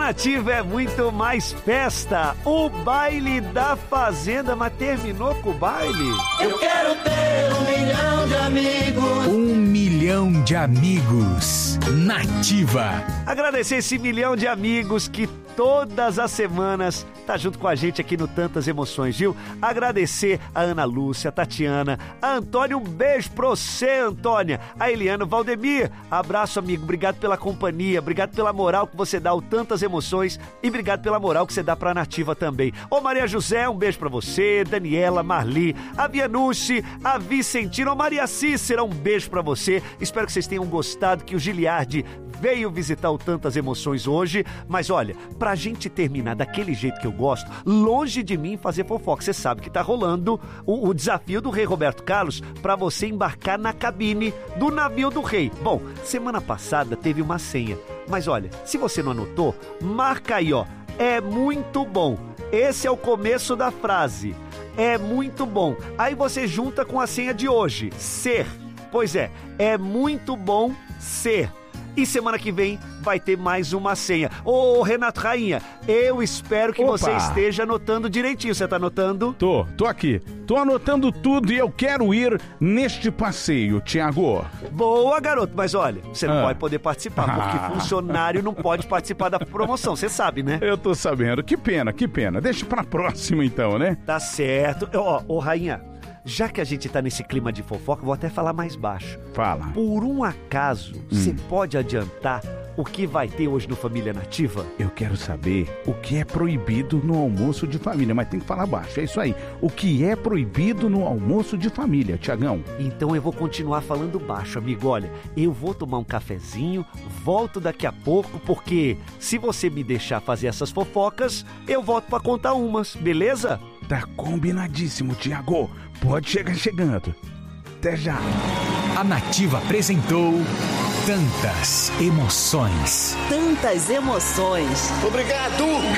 Nativa é muito mais festa. O baile da fazenda, mas terminou com o baile? Eu quero ter 1 milhão de amigos. 1 milhão de amigos. Nativa. Agradecer esse 1 milhão de amigos que todas as semanas tá junto com a gente aqui no Tantas Emoções, viu? Agradecer a Ana Lúcia, a Tatiana, a Antônia, um beijo pra você, Antônia, a Eliana, o Valdemir, abraço, amigo, obrigado pela companhia, obrigado pela moral que você dá ao Tantas Emoções e obrigado pela moral que você dá pra Nativa também. Ô Maria José, um beijo pra você, Daniela, Marli, a Vianucci, a Vicentina, ô Maria Cícera, um beijo pra você, espero que vocês tenham gostado, que o Giliardi veio visitar o Tantas Emoções hoje, mas olha, pra gente terminar daquele jeito que eu gosto, longe de mim fazer fofoca, você sabe que tá rolando o desafio do Rei Roberto Carlos pra você embarcar na cabine do navio do rei. Bom, semana passada teve uma senha, mas olha, se você não anotou, marca aí, ó, é muito bom. Esse é o começo da frase, é muito bom. Aí você junta com a senha de hoje, ser. Pois é muito bom ser. E semana que vem vai ter mais uma senha. Ô, Renato Rainha, eu espero que você esteja anotando direitinho. Você tá anotando? Tô aqui. Tô anotando tudo e eu quero ir neste passeio, Tiago. Boa, garoto. Mas olha, você não vai poder participar, porque funcionário não pode participar da promoção. Você sabe, né? Eu tô sabendo. Que pena. Deixa pra próxima então, né? Tá certo. Ô, Rainha, já que a gente tá nesse clima de fofoca, vou até falar mais baixo. Fala. Por um acaso, você pode adiantar o que vai ter hoje no Família Nativa? Eu quero saber o que é proibido no almoço de família, mas tem que falar baixo, é isso aí. O que é proibido no almoço de família, Tiagão? Então eu vou continuar falando baixo, amigo. Olha, eu vou tomar um cafezinho, volto daqui a pouco, porque se você me deixar fazer essas fofocas, eu volto pra contar umas, beleza? Tá combinadíssimo, Tiago. Pode chegar chegando. Até já. A Nativa apresentou Tantas Emoções. Tantas Emoções. Obrigado!